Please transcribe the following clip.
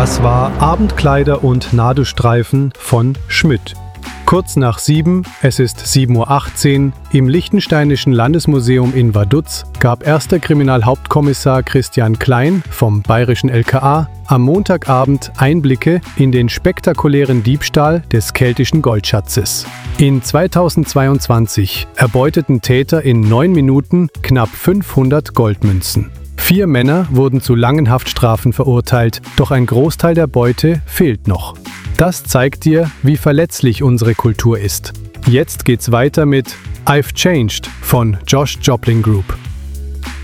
Das war Abendkleider und Nadelstreifen von Schmidt. Kurz nach 7, es ist 7:18 Uhr, im Liechtensteinischen Landesmuseum in Vaduz gab erster Kriminalhauptkommissar Christian Klein vom bayerischen LKA am Montagabend Einblicke in den spektakulären Diebstahl des keltischen Goldschatzes. In 2022 erbeuteten Täter in 9 Minuten knapp 500 Goldmünzen. 4 Männer wurden zu langen Haftstrafen verurteilt, doch ein Großteil der Beute fehlt noch. Das zeigt dir, wie verletzlich unsere Kultur ist. Jetzt geht's weiter mit I've Changed von Josh Joplin Group.